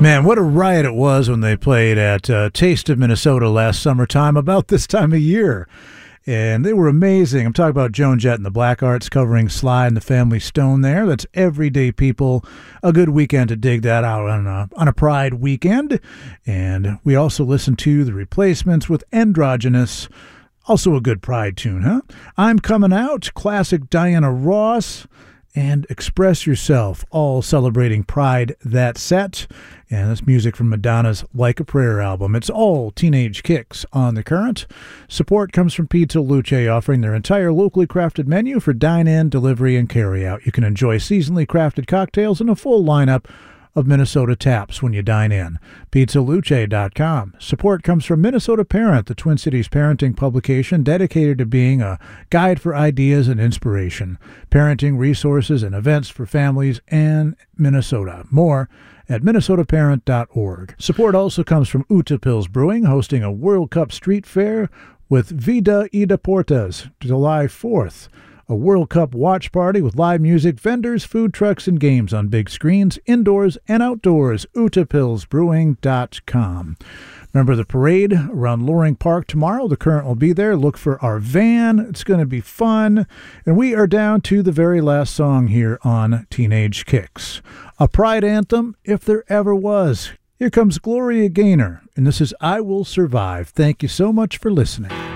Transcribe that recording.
Man, what a riot it was when they played at Taste of Minnesota last summertime, about this time of year. And they were amazing. I'm talking about Joan Jett and the Black Arts covering Sly and the Family Stone there. That's Everyday People. A good weekend to dig that out on a Pride weekend. And we also listened to The Replacements with Androgynous. Also a good Pride tune, huh? I'm Coming Out, classic Diana Ross, and Express Yourself, all celebrating Pride that set. And that's music from Madonna's Like a Prayer album. It's all Teenage Kicks on The Current. Support comes from Pizza Luce, offering their entire locally crafted menu for dine-in, delivery, and carry-out. You can enjoy seasonally crafted cocktails and a full lineup of Minnesota taps when you dine in. PizzaLuce.com. Support comes from Minnesota Parent, the Twin Cities parenting publication dedicated to being a guide for ideas and inspiration, parenting resources and events for families and Minnesota. More at minnesotaparent.org. Support also comes from Uta Pills Brewing, hosting a World Cup street fair with Vida y Deportes, July 4th. A World Cup watch party with live music, vendors, food trucks, and games on big screens, indoors and outdoors. UtaPillsBrewing.com. Remember the parade around Loring Park tomorrow. The Current will be there. Look for our van. It's going to be fun. And we are down to the very last song here on Teenage Kicks. A Pride anthem, if there ever was. Here comes Gloria Gaynor, and this is I Will Survive. Thank you so much for listening.